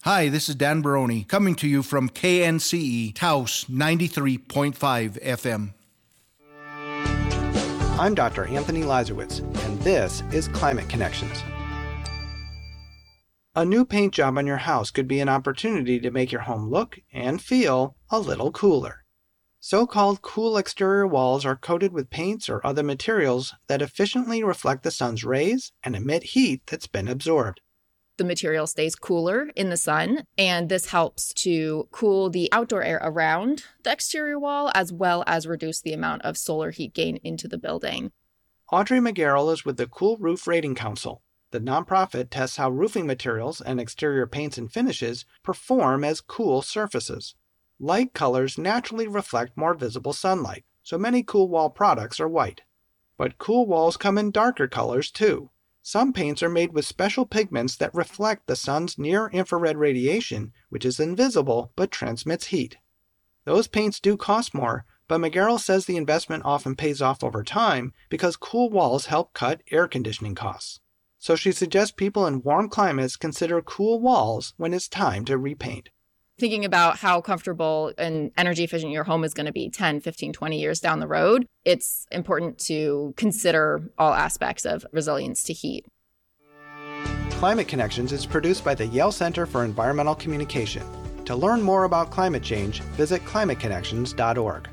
Hi, this is Dan Baroni, coming to you from KNCE Taos 93.5 FM. I'm Dr. Anthony Lazarowitz, and this is Climate Connections. A new paint job on your house could be an opportunity to make your home look and feel a little cooler. So-called cool exterior walls are coated with paints or other materials that efficiently reflect the sun's rays and emit heat that's been absorbed. The material stays cooler in the sun, and this helps to cool the outdoor air around the exterior wall, as well as reduce the amount of solar heat gain into the building. Audrey McGarrell is with the Cool Roof Rating Council. The nonprofit tests how roofing materials and exterior paints and finishes perform as cool surfaces. Light colors naturally reflect more visible sunlight, so many cool wall products are white. But cool walls come in darker colors too. Some paints are made with special pigments that reflect the sun's near-infrared radiation, which is invisible but transmits heat. Those paints do cost more, but McGarrell says the investment often pays off over time because cool walls help cut air conditioning costs. So she suggests people in warm climates consider cool walls when it's time to repaint. Thinking about how comfortable and energy efficient your home is going to be 10, 15, 20 years down the road, it's important to consider all aspects of resilience to heat. Climate Connections is produced by the Yale Center for Environmental Communication. To learn more about climate change, visit climateconnections.org.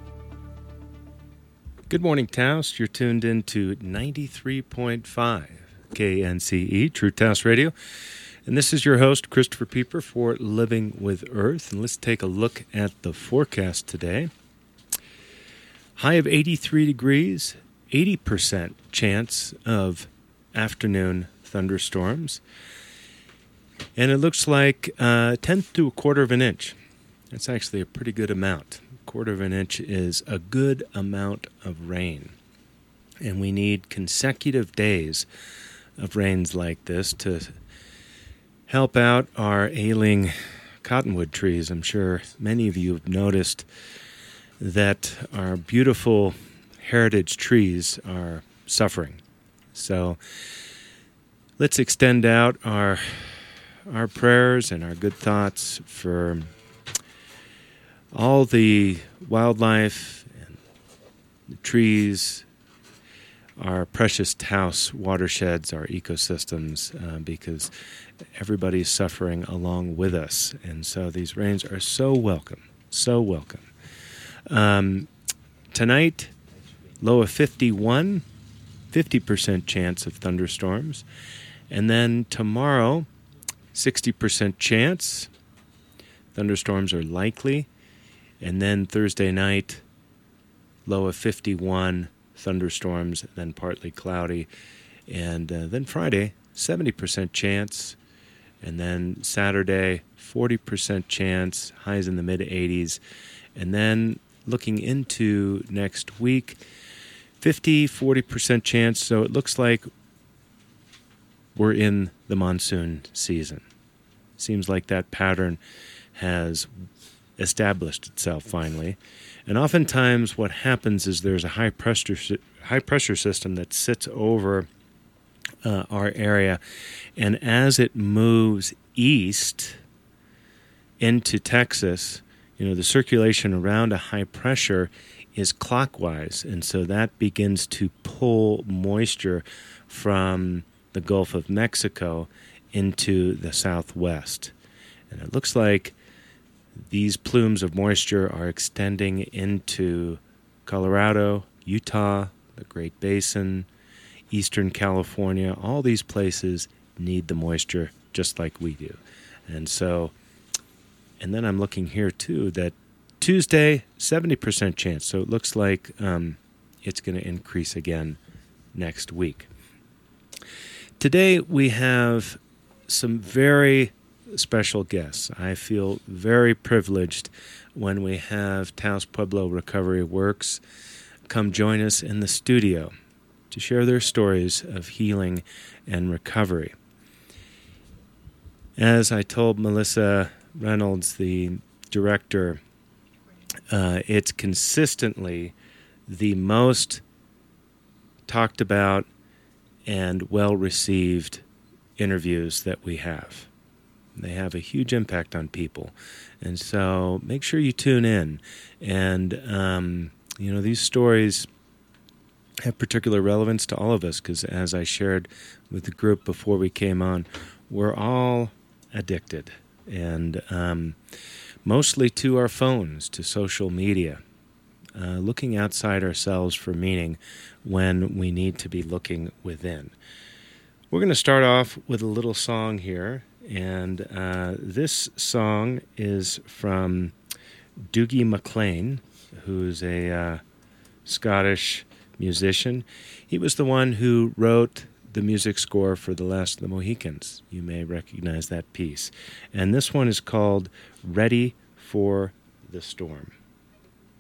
Good morning, Taos. You're tuned in to 93.5 KNCE, True Taos Radio. And this is your host, Christopher Pieper, for Living with Earth. And let's take a look at the forecast today. High of 83 degrees, 80% chance of afternoon thunderstorms. And it looks like a tenth to a quarter of an inch. That's actually a pretty good amount. A quarter of an inch is a good amount of rain. And we need consecutive days of rains like this to help out our ailing cottonwood trees. I'm sure many of you have noticed that our beautiful heritage trees are suffering. So let's extend out our prayers and our good thoughts for all the wildlife and the trees, our precious Taos watersheds, our ecosystems, because everybody's suffering along with us. And so these rains are so welcome, so welcome. Tonight, low of 51, 50% chance of thunderstorms. And then tomorrow, 60% chance. Thunderstorms are likely. And then Thursday night, low of 51, thunderstorms, then partly cloudy. And then Friday, 70% chance. And then Saturday, 40% chance, highs in the mid-80s. And then looking into next week, 40% chance. So it looks like we're in the monsoon season. Seems like that pattern has established itself finally. And oftentimes what happens is there's a high pressure system that sits over our area, and as it moves east into Texas, the circulation around a high pressure is clockwise, and so that begins to pull moisture from the Gulf of Mexico into the southwest. And it looks like these plumes of moisture are extending into Colorado, Utah, the Great Basin, Eastern California. All these places need the moisture just like we do. And then I'm looking here too that Tuesday, 70% chance. So it looks like it's going to increase again next week. Today we have some very special guests. I feel very privileged when we have Taos Pueblo Recovery Works come join us in the studio to share their stories of healing and recovery. As I told Melissa Reynolds, the director, it's consistently the most talked about and well-received interviews that we have. They have a huge impact on people. And so make sure you tune in. And, these stories have particular relevance to all of us because, as I shared with the group before we came on, we're all addicted. And mostly to our phones, to social media, looking outside ourselves for meaning when we need to be looking within. We're going to start off with a little song here, and this song is from Dougie MacLean, who's a Scottish musician. He was the one who wrote the music score for The Last of the Mohicans. You may recognize that piece. And this one is called Ready for the Storm.